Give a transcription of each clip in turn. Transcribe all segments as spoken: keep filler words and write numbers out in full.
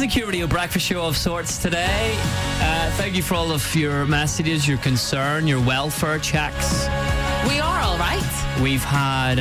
the Q Radio breakfast show of sorts today. Uh, thank you for all of your messages, your concern, your welfare checks. We are all right. We've had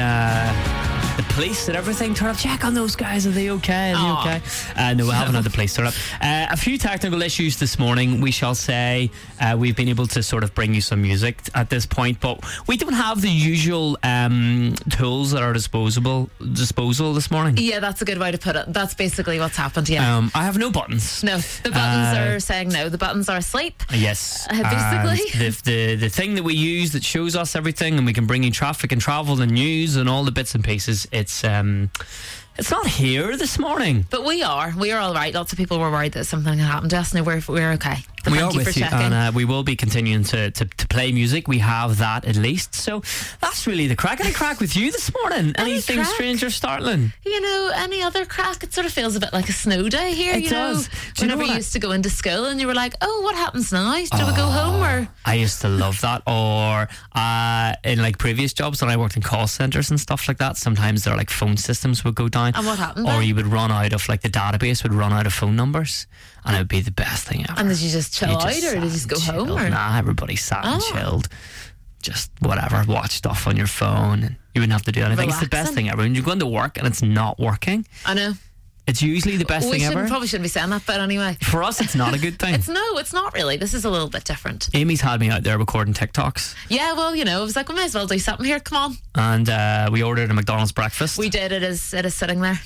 uh, the police and everything turn up. Check on those guys. Are they okay? Are they Aw. okay? Uh, no, we haven't had the police turn up. Uh, a few technical issues this morning. We shall say uh, we've been able to sort of bring you some music at this point, but we don't have the usual um, tools at our disposable disposal this morning. Yeah, that's a good way to put it. That's basically what's happened, yeah. Um, I have no buttons. No, the buttons Uh, are saying no. The buttons are asleep. Yes. Uh, basically. And the, the the thing that we use that shows us everything, and we can bring you traffic and travel and news and all the bits and pieces. It's um, it's not here this morning. But we are. We are all right. Lots of people were worried that something had happened to us. No, we're, we're okay. But we thank are you with for you, checking. and uh, we will be continuing to, to, to play music. We have that at least. So that's really the crack. Any crack with you this morning? Any Anything crack? strange or startling? You know, any other crack? It sort of feels a bit like a snow day here. It you does. know, Do you know whenever what you I- used to go into school and you were like, "Oh, what happens now? Do we go home or?" I used to love that. Or uh, in like previous jobs when I worked in call centres and stuff like that, sometimes their like phone systems would go down. And what happened Or then? you would run out of like the database would run out of phone numbers, and it would be the best thing ever. And did you just chill You out, or sat did you just go and home? chilled. Or? Nah, everybody sat and Oh. chilled. Just whatever, watch stuff on your phone, and you wouldn't have to do anything. It's the best Relaxing. thing ever. When you go into work and it's not working, I know. it's usually the best we thing shouldn't, ever. probably shouldn't be saying that, but anyway. For us, it's not a good thing. It's no, it's not really. This is a little bit different. Amy's had me out there recording TikToks, Yeah, well, you know, I was like, we might as well do something here. Come on. and uh, we ordered a McDonald's breakfast. We did. It is, it is sitting there.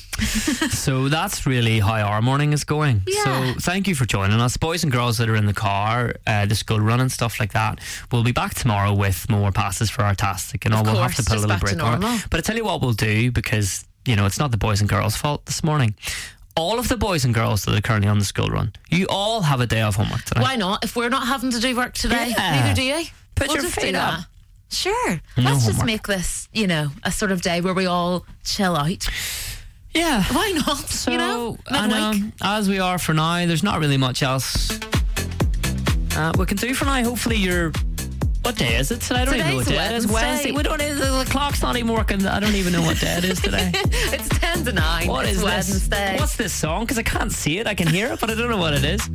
So that's really how our morning is going. Yeah. So thank you for joining us. Boys and girls that are in the car, uh, the school run and stuff like that, we'll be back tomorrow with more passes for Artastic and all. Of We'll have course, to put a just little back to break on normal. it. But I tell you what we'll do, because, you know, it's not the boys and girls' fault this morning. All of the boys and girls that are currently on the school run, you all have a day of homework today. Why not? If we're not having to do work today, Yeah. neither do you. Put We'll your just feet do up. that. Sure. No Let's just homework. make this, you know, a sort of day where we all chill out. Yeah. Why not? So, you know, I know, midweek. as we are for now, there's not really much else uh, we can do for now. Hopefully you're... What day is it today? I don't even know what Today's day it is. Wednesday. Wednesday. We don't. The clock's not even working. I don't even know what day it is today. It's ten to nine. What it's is Wednesday. this? What's this song? Because I can't see it. I can hear it, but I don't know what it is.